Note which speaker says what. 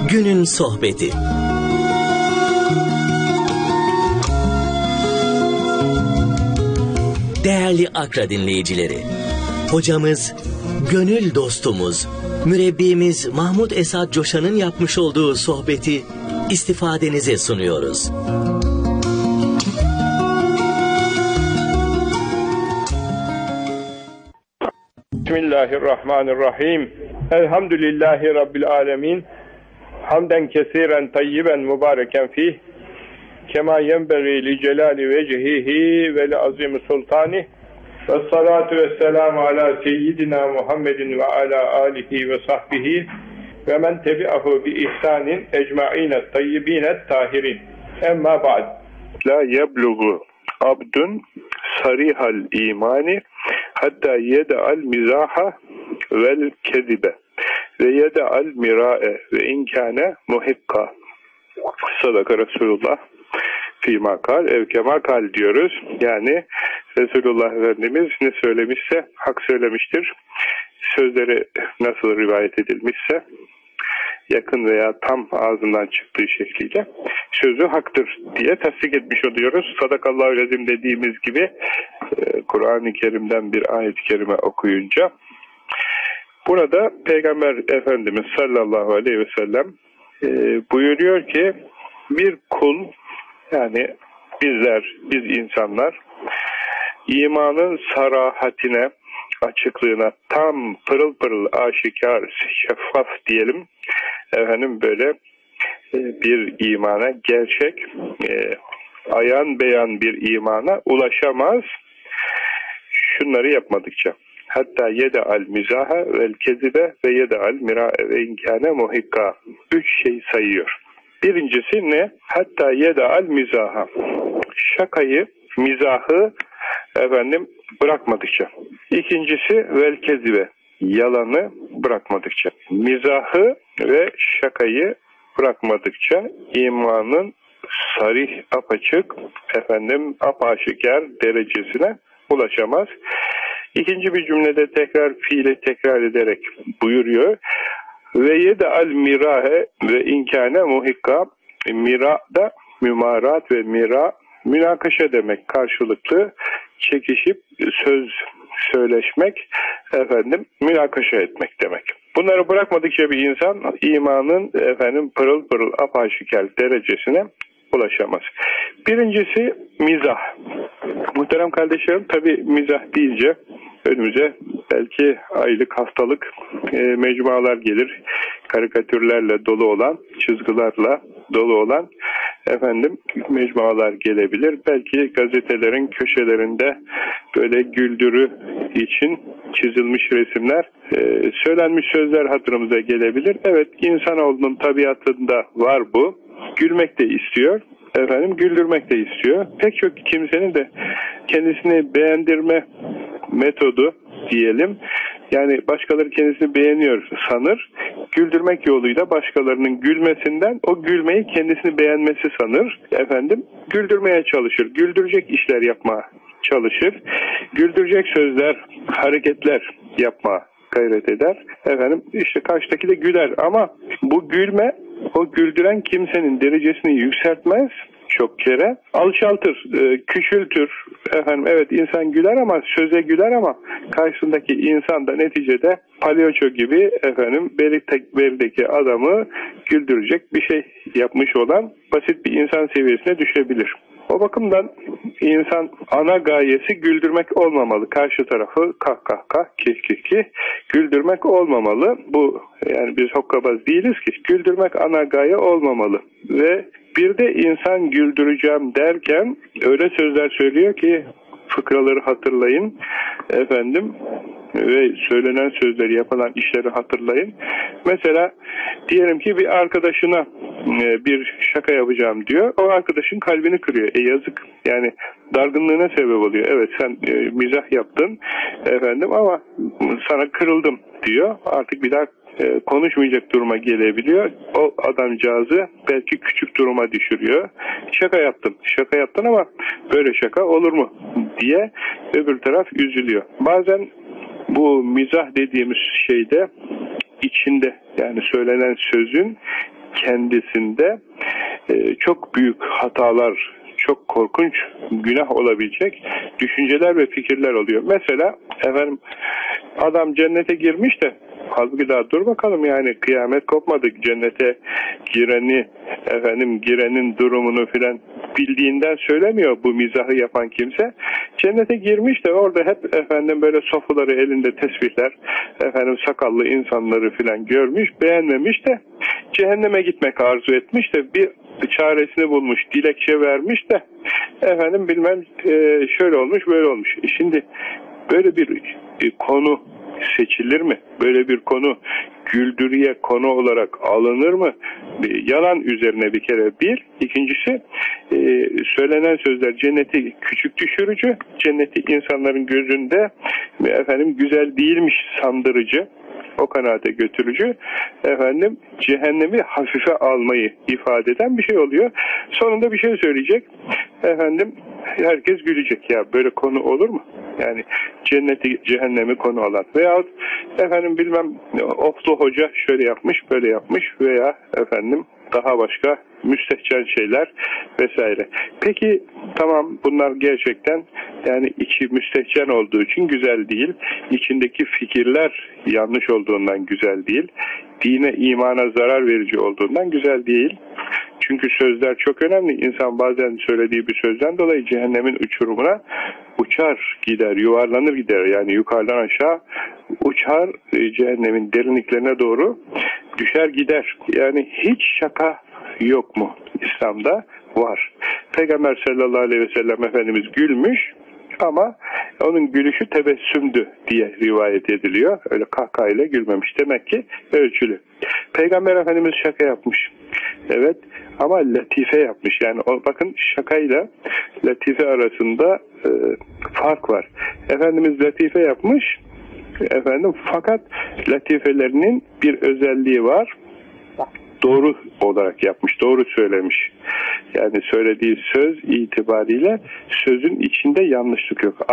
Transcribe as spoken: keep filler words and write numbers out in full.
Speaker 1: Günün sohbeti. Değerli Akra dinleyicileri, hocamız, gönül dostumuz, mürebbimiz Mahmud Esad Coşan'ın yapmış olduğu sohbeti istifadenize sunuyoruz.
Speaker 2: Bismillahirrahmanirrahim. Elhamdülillahi Rabbil alemin. Hamden kesiren tayyiben mübareken fih. Kema yenbegî li celali vecihihi ve li azim sultani. Ve salatu ve selamu ala seyyidina Muhammedin ve ala alihi ve sahbihi ve men tebi'ahu bi ihsanin ecma'ine tayyibine tahirin. Emma ba'd. La yeblugu abdun sarihal imani hatta yeda'al mizaha vel kezibe ve yeda'al mira'e ve inkâne muhikka. Sadaka Resulullah fîmâ kal ev kemâ kal diyoruz. Yani Resulullah Efendimiz ne söylemişse hak söylemiştir. Sözleri nasıl rivayet edilmişse yakın veya tam ağzından çıktığı şekliyle sözü haktır diye tasdik etmiş oluyoruz. Sadakallahu lezim dediğimiz gibi Kur'an-ı Kerim'den bir ayet-i kerime okuyunca burada Peygamber Efendimiz sallallahu aleyhi ve sellem buyuruyor ki bir kul, yani bizler, biz insanlar imanın sarahatine, açıklığına tam pırıl pırıl aşikar, şeffaf diyelim, efendim böyle bir imana, gerçek, e, ayan beyan bir imana ulaşamaz şunları yapmadıkça. Hatta yede al mizaha vel kezibe ve yede al mira ve inkâne muhikka. Üç şey sayıyor. Birincisi ne? Hatta yede al mizaha. Şakayı, mizahı efendim bırakmadıkça. İkincisi vel kezibe. Yalanı bırakmadıkça. Mizahı ve şakayı bırakmadıkça imanın sarih, apaçık, efendim apaşikar derecesine ulaşamaz. İkinci bir cümlede tekrar fiili tekrar ederek buyuruyor. Ve yede al mirahe ve inkâne muhikka. Mira da mümarat ve mira münakaşa demek, karşılıklı çekişip söz söyleşmek, efendim münakaşa etmek demek. Bunları bırakmadıkça bir insan imanın efendim pırıl pırıl apaşikar derecesine ulaşamaz. Birincisi mizah. Muhterem kardeşlerim, tabi mizah deyince önümüze belki aylık hastalık e, mecmualar gelir. Karikatürlerle dolu olan, çizgilerle dolu olan efendim mecmualar gelebilir. Belki gazetelerin köşelerinde böyle güldürü için çizilmiş resimler, e, söylenmiş sözler hatırımıza gelebilir. Evet, insanoğlunun tabiatında var bu. Gülmek de istiyor, efendim güldürmek de istiyor. Pek çok kimsenin de kendisini beğendirme metodu diyelim. Yani başkaları kendisini beğeniyor sanır. Güldürmek yoluyla başkalarının gülmesinden o gülmeyi kendisini beğenmesi sanır. Efendim güldürmeye çalışır. Güldürecek işler yapmaya çalışır. Güldürecek sözler, hareketler yapmaya gayret eder. Efendim işte karşıdaki de güler ama bu gülme o güldüren kimsenin derecesini yükseltmez. Çok kere alçaltır, e, küçültür. Efendim evet, insan güler ama söze güler ama karşısındaki insan da neticede palyaço gibi efendim berideki adamı güldürecek bir şey yapmış olan basit bir insan seviyesine düşebilir. O bakımdan insan ana gayesi güldürmek olmamalı. Karşı tarafı kah kah kah, kih kih kih güldürmek olmamalı. Bu yani biz hokkabaz değiliz ki. Güldürmek ana gaye olmamalı. Ve bir de insan güldüreceğim derken öyle sözler söylüyor ki fıkraları hatırlayın efendim ve söylenen sözleri, yapılan işleri hatırlayın. Mesela diyelim ki bir arkadaşına bir şaka yapacağım diyor. O arkadaşın kalbini kırıyor. E yazık. Yani dargınlığına sebep oluyor. Evet, sen e, mizah yaptın efendim ama sana kırıldım diyor. Artık bir daha e, konuşmayacak duruma gelebiliyor. O adamcağızı belki küçük duruma düşürüyor. Şaka yaptın. Şaka yaptın ama böyle şaka olur mu diye öbür taraf üzülüyor. Bazen bu mizah dediğimiz şeyde içinde, yani söylenen sözün kendisinde e, çok büyük hatalar, çok korkunç günah olabilecek düşünceler ve fikirler oluyor. Mesela efendim adam cennete girmiş de halbuki daha dur bakalım, yani kıyamet kopmadı. Cennete gireni, efendim girenin durumunu filan bildiğinden söylemiyor bu mizahı yapan kimse. Cennete girmiş de orada hep efendim böyle sofuları elinde tesbihler, efendim sakallı insanları filan görmüş, beğenmemiş de cehenneme gitmek arzu etmiş de bir çaresini bulmuş, dilekçe vermiş de efendim bilmem e, şöyle olmuş, böyle olmuş. E şimdi böyle bir e, konu seçilir mi? Böyle bir konu güldürüye konu olarak alınır mı? Bir yalan üzerine bir kere bir. İkincisi e, söylenen sözler cenneti küçük düşürücü, cenneti insanların gözünde efendim güzel değilmiş sandırıcı, o kanaate götürücü, efendim cehennemi hafife almayı ifade eden bir şey oluyor. Sonunda bir şey söyleyecek, efendim herkes gülecek. Ya böyle konu olur mu? Yani cenneti cehennemi konu alan veyahut efendim bilmem oflu hoca şöyle yapmış, böyle yapmış veya efendim daha başka müstehcen şeyler vesaire. Peki tamam, bunlar gerçekten yani içi müstehcen olduğu için güzel değil. İçindeki fikirler yanlış olduğundan güzel değil. Dine, imana zarar verici olduğundan güzel değil. Çünkü sözler çok önemli. İnsan bazen söylediği bir sözden dolayı cehennemin uçurumuna uçar gider, yuvarlanır gider. Yani yukarıdan aşağı uçar, cehennemin derinliklerine doğru düşer gider. Yani hiç şaka yok mu İslam'da? Var. Peygamber sallallahu aleyhi ve sellem Efendimiz gülmüş ama onun gülüşü tebessümdü diye rivayet ediliyor. Öyle kahkahayla gülmemiş. Demek ki ölçülü. Peygamber Efendimiz şaka yapmış. Evet, ama latife yapmış. Yani o, bakın şakayla latife arasında e, fark var. Efendimiz latife yapmış. Efendim fakat latifelerinin bir özelliği var. Doğru olarak yapmış, doğru söylemiş. Yani söylediği söz itibariyle sözün içinde yanlışlık yok.